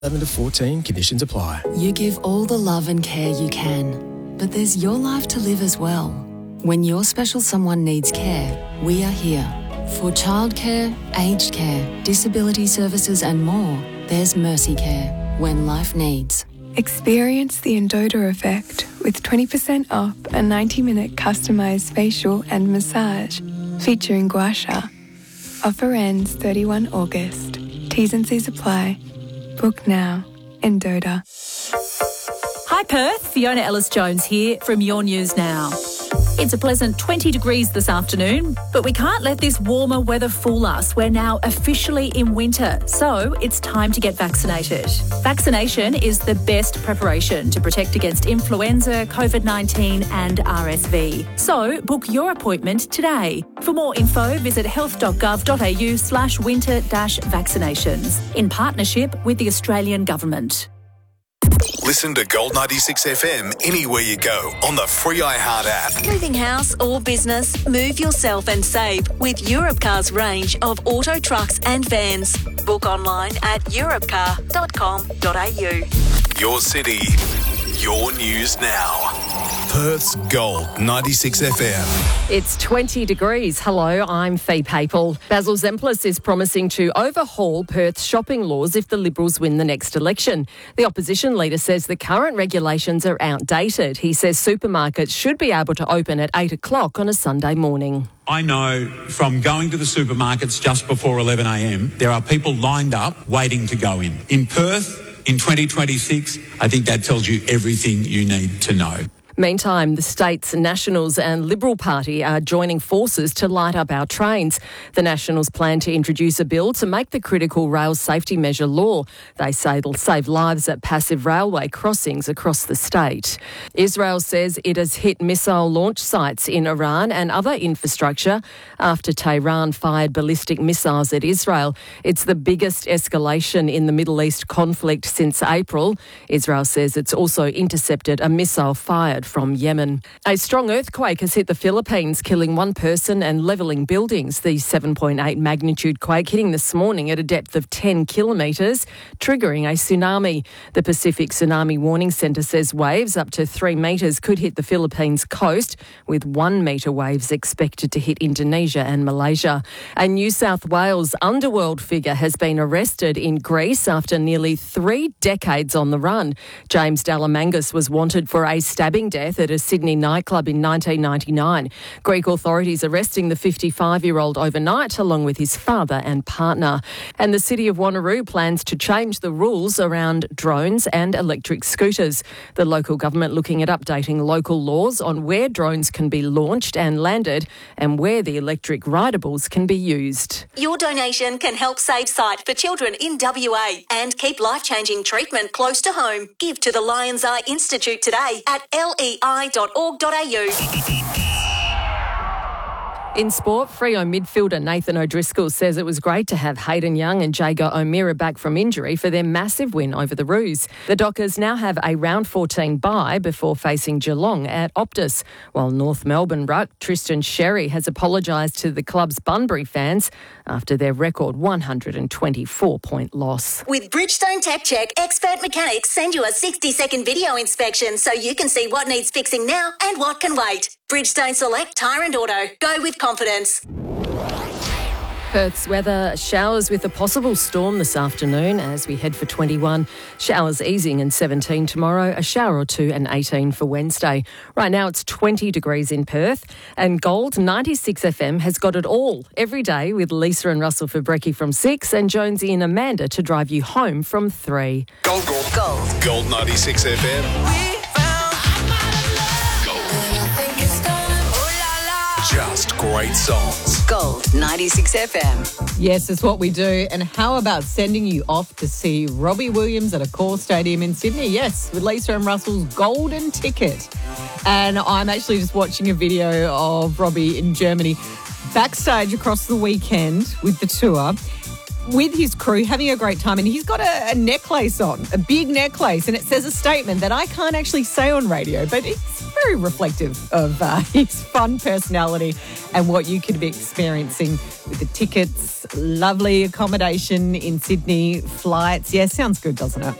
11 to 14, conditions apply. You give all the love and care you can, but there's your life to live as well. When your special someone needs care, we are here. For childcare, aged care, disability services and more, there's Mercy Care when life needs. Experience the Endota effect with 20% off a 90-minute customised facial and massage featuring Gua Sha. Offer ends 31 August. T's and C's apply. Book now. Endota. Hi Perth, Fiona Ellis-Jones here from Your News Now. It's a pleasant 20 degrees this afternoon, but we can't let this warmer weather fool us. We're now officially in winter, so it's time to get vaccinated. Vaccination is the best preparation to protect against influenza, COVID-19 and RSV. So book your appointment today. For more info, visit health.gov.au/winter-vaccinations in partnership with the Australian Government. Listen to Gold 96 FM anywhere you go on the free iHeart app. Moving house or business, move yourself and save with Europcar's range of auto trucks and vans. Book online at europcar.com.au. Your city, your news now. Perth's Gold 96 FM. It's 20 degrees. Hello, I'm Fee Papel. Basil Zemplis is promising to overhaul Perth's shopping laws if the Liberals win the next election. The opposition leader says the current regulations are outdated. He says supermarkets should be able to open at 8 o'clock on a Sunday morning. I know from going to the supermarkets just before 11 a.m, there are people lined up waiting to go in. In Perth, in 2026, I think that tells you everything you need to know. Meantime, the state's Nationals and Liberal Party are joining forces to light up our trains. The Nationals plan to introduce a bill to make the critical rail safety measure law. They say it'll save lives at passive railway crossings across the state. Israel says it has hit missile launch sites in Iran and other infrastructure after Tehran fired ballistic missiles at Israel. It's the biggest escalation in the Middle East conflict since April. Israel says it's also intercepted a missile fired from Yemen. A strong earthquake has hit the Philippines, killing one person and levelling buildings. The 7.8 magnitude quake hitting this morning at a depth of 10 kilometres, triggering a tsunami. The Pacific Tsunami Warning Centre says waves up to 3 metres could hit the Philippines coast, with 1 metre waves expected to hit Indonesia and Malaysia. A New South Wales underworld figure has been arrested in Greece after nearly 3 decades on the run. James Dalamangas was wanted for a stabbing death at a Sydney nightclub in 1999. Greek authorities arresting the 55-year-old overnight along with his father and partner. And the city of Wanneroo plans to change the rules around drones and electric scooters. The local government looking at updating local laws on where drones can be launched and landed and where the electric rideables can be used. Your donation can help save sight for children in WA and keep life-changing treatment close to home. Give to the Lion's Eye Institute today at lei.org.au. In sport, Freo midfielder Nathan O'Driscoll says it was great to have Hayden Young and Jago O'Meara back from injury for their massive win over the Roos. The Dockers now have a round 14 bye before facing Geelong at Optus, while North Melbourne ruck Tristan Sherry has apologised to the club's Bunbury fans after their record 124-point loss. With Bridgestone Tech Check, expert mechanics send you a 60-second video inspection so you can see what needs fixing now and what can wait. Bridgestone Select Tyre and Auto. Go with confidence. Perth's weather, showers with a possible storm this afternoon as we head for 21. Showers easing and 17 tomorrow, a shower or two and 18 for Wednesday. Right now it's 20 degrees in Perth and Gold 96 FM has got it all every day with Lisa and Russell Fabrecki from 6 and Jonesy and Amanda to drive you home from 3. Gold. Gold 96 FM. Just great songs. Gold 96 FM. Yes, it's what we do. And how about sending you off to see Robbie Williams at Accor Stadium in Sydney? Yes, with Lisa and Russell's golden ticket. And I'm actually just watching a video of Robbie in Germany backstage across the weekend with the tour, with his crew, having a great time. And he's got a necklace on, a big necklace, and it says a statement that I can't actually say on radio, but it's very reflective of his fun personality and what you could be experiencing with the tickets, lovely accommodation in Sydney, flights. Yeah, sounds good, doesn't it?